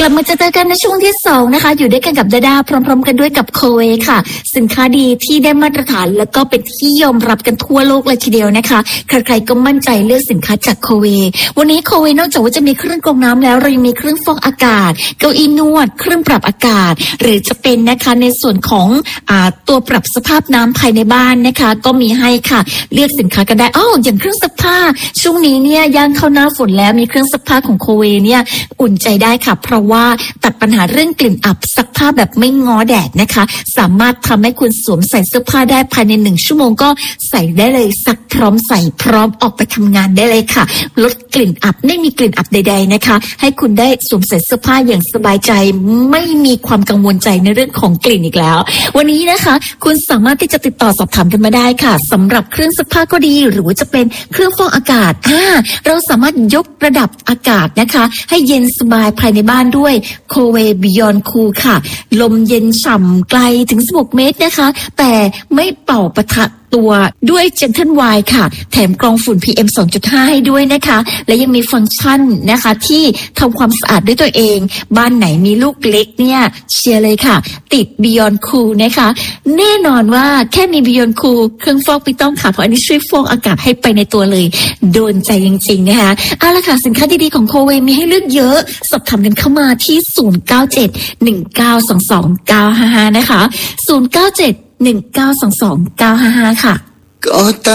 ลับมาเจอกันในช่วงที่2นะคะอยู่ด้วยกันกับดาดาพร้อมๆกันด้วยกับโคเวค่ะสินค้าดีที่ได้มาตรฐานแล้วก็เป็นที่ยอมรับกันทั่วโลกเลยทีเดียวนะคะใครๆก็มั่นใจเลือกสินค้าจากโคเววันนี้โคเวนอกจากว่าจะมีเครื่องกรองน้ำแล้วเรายังมีเครื่องฟอกอากาศเก้าอี้นวดเครื่องปรับอากาศหรือจะเป็นนะคะในส่วนของตัวปรับสภาพน้ำภายในบ้านนะคะก็มีให้ค่ะเลือกสินค้ากันได้อย่างเครื่องซักผ้าช่วงนี้เนี่ยย่างเข้าหน้าฝนแล้วมีเครื่องซักผ้าของโคเวเนี่ยอุ่นใจได้ค่ะเพราะว่าตัดปัญหาเรื่องกลิ่นอับซักผ้าแบบไม่ง้อแดดนะคะสามารถทำให้คุณสวมใส่เสื้อผ้าได้ภายใน1 ชั่วโมงก็ใส่ได้เลยซักพร้อมใส่พร้อมออกไปทำงานได้เลยค่ะลดกลิ่นอับไม่มีกลิ่นอับใดๆนะคะให้คุณได้สวมใส่เสื้อผ้าอย่างสบายใจไม่มีความกังวลใจในเรื่องของกลิ่นอีกแล้ววันนี้นะคะคุณสามารถที่จะติดต่อสอบถามกันมาได้ค่ะสำหรับเครื่องซักผ้าก็ดีหรือว่าจะเป็นเครื่องฟอกอากาศเราสามารถยกระดับอากาศนะคะให้เย็นสบายภายในบ้านด้วยโคเว Beyond Cool ค่ะลมเย็นฉ่ำไกลถึง16 เมตรนะคะแต่ไม่เป่าปะทะตัวด้วย Gentle Wire ค่ะแถมกรองฝุ่น PM 2.5 ให้ด้วยนะคะและยังมีฟังก์ชันนะคะที่ทำความสะอาดด้วยตัวเองบ้านไหนมีลูกเล็กเนี่ยเชียร์เลยค่ะติด Beyond Cool นะคะแน่นอนว่าแค่มี Beyond Cool เครื่องฟอกไม่ต้องค่ะเพราะอันนี้ช่วยฟอกอากาศให้ไปในตัวเลยโดนใจจริงๆนะคะเอาล่ะค่ะสินค้าดีๆของโคเวมีให้เลือกเยอะสอบถามกันเข้ามาที่0971922955นะคะ0971922955ค่ะ